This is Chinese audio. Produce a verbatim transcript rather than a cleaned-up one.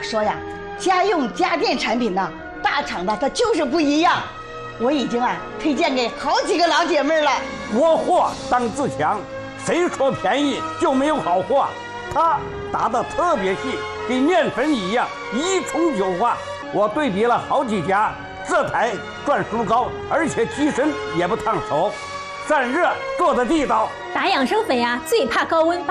说呀，家用家电产品呢，大厂的它就是不一样。我已经啊推荐给好几个老姐妹了。 国货当自强，谁说便宜就没有好货？它打得特别细，跟面粉一样，一冲就化。我对比了好几家，这台转速高，而且机身也不烫手，散热做的地道。 打养生粉呀，最怕高温。